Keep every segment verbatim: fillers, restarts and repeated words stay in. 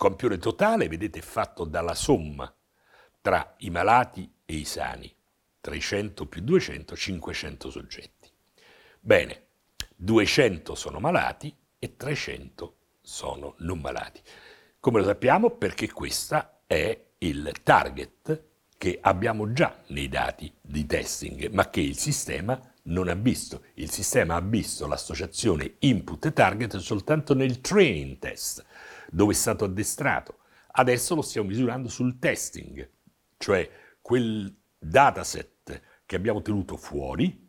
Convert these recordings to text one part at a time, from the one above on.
campione totale, vedete, è fatto dalla somma tra i malati e i sani, trecento più duecento, cinquecento soggetti. Bene, duecento sono malati e trecento sono non malati. Come lo sappiamo? Perché questo è il target che abbiamo già nei dati di testing, ma che il sistema non ha visto. Il sistema ha visto l'associazione input e target soltanto nel training test, dove è stato addestrato. Adesso lo stiamo misurando sul testing, cioè quel dataset che abbiamo tenuto fuori,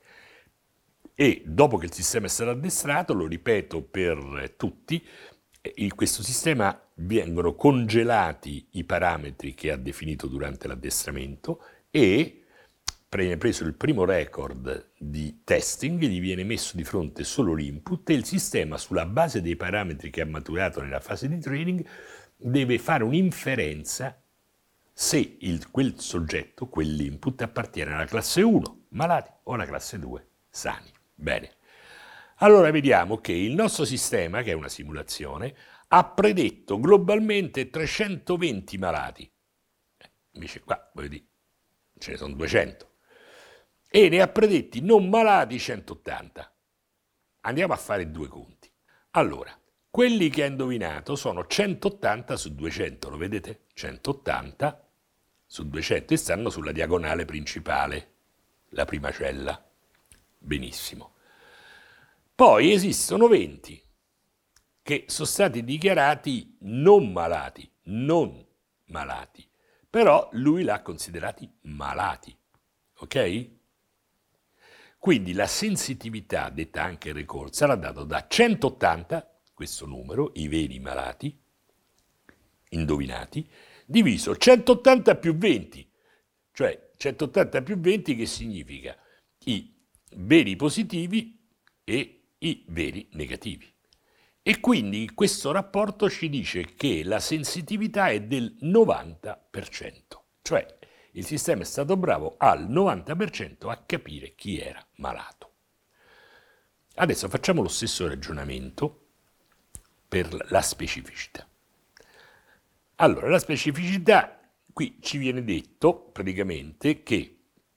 e dopo che il sistema è stato addestrato, lo ripeto per tutti, in questo sistema vengono congelati i parametri che ha definito durante l'addestramento e, preso il primo record di testing, gli viene messo di fronte solo l'input e il sistema, sulla base dei parametri che ha maturato nella fase di training, deve fare un'inferenza se il, quel soggetto, quell'input, appartiene alla classe uno, malati, o alla classe due, sani. Bene. Allora vediamo che il nostro sistema, che è una simulazione, ha predetto globalmente trecentoventi malati. Invece qua, voglio dire, ce ne sono duecento. E ne ha predetti non malati centottanta. Andiamo a fare due conti. Allora, quelli che ha indovinato sono centottanta su duecento, lo vedete? centottanta su duecento e stanno sulla diagonale principale, la prima cella. Benissimo. Poi esistono venti che sono stati dichiarati non malati, non malati, però lui l'ha considerati malati, ok? Quindi la sensitività, detta anche recall, sarà data da centottanta, questo numero, i veri malati, indovinati, diviso centottanta più venti, cioè centottanta più venti che significa i veri positivi e i veri negativi. E quindi questo rapporto ci dice che la sensitività è del novanta per cento, cioè il sistema è stato bravo al novanta per cento a capire chi era malato. Adesso facciamo lo stesso ragionamento per la specificità. Allora, la specificità, qui ci viene detto praticamente che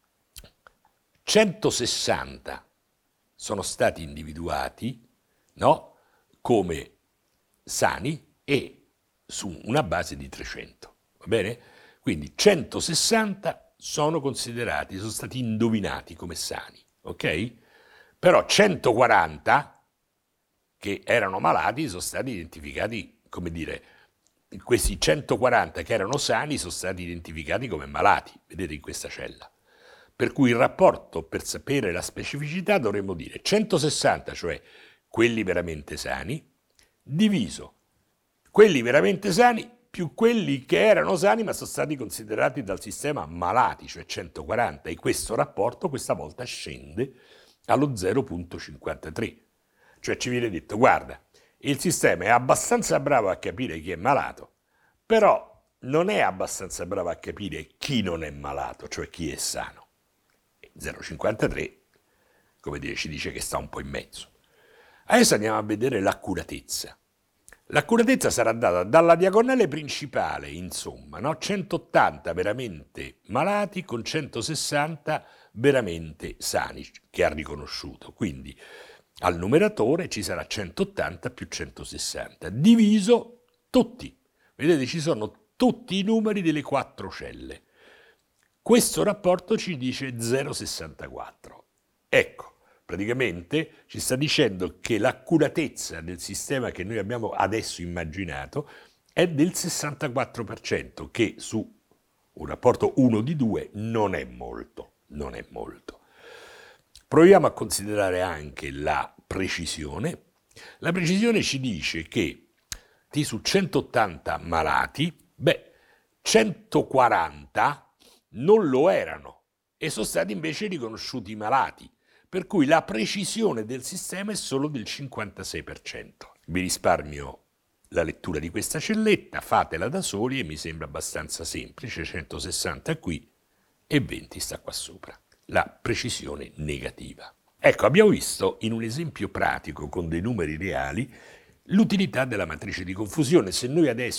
centosessanta sono stati individuati, no, come sani e su una base di trecento, va bene? Quindi centosessanta sono considerati, sono stati indovinati come sani, ok? Però centoquaranta che erano malati sono stati identificati, come dire, questi centoquaranta che erano sani sono stati identificati come malati, vedete in questa cella. Per cui il rapporto, per sapere la specificità, dovremmo dire centosessanta, cioè quelli veramente sani, diviso quelli veramente sani più quelli che erano sani ma sono stati considerati dal sistema malati, cioè centoquaranta, e questo rapporto questa volta scende allo zero virgola cinquantatré. Cioè ci viene detto, guarda, il sistema è abbastanza bravo a capire chi è malato, però non è abbastanza bravo a capire chi non è malato, cioè chi è sano. zero virgola cinquantatré, come dire, ci dice che sta un po' in mezzo. Adesso andiamo a vedere l'accuratezza. L'accuratezza sarà data dalla diagonale principale, insomma, no? centottanta veramente malati con centosessanta veramente sani, che ha riconosciuto. Quindi al numeratore ci sarà centottanta più centosessanta, diviso tutti. Vedete, ci sono tutti i numeri delle quattro celle. Questo rapporto ci dice zero virgola sessantaquattro. Ecco, praticamente ci sta dicendo che l'accuratezza del sistema che noi abbiamo adesso immaginato è del sessantaquattro per cento, che su un rapporto uno di due non è molto, non è molto. Proviamo a considerare anche la precisione. La precisione ci dice che su centottanta malati, beh, centoquaranta non lo erano e sono stati invece riconosciuti malati, per cui la precisione del sistema è solo del cinquantasei per cento. Vi risparmio la lettura di questa celletta, fatela da soli e mi sembra abbastanza semplice, centosessanta qui e venti sta qua sopra. La precisione negativa. Ecco, abbiamo visto in un esempio pratico con dei numeri reali l'utilità della matrice di confusione. Se noi adesso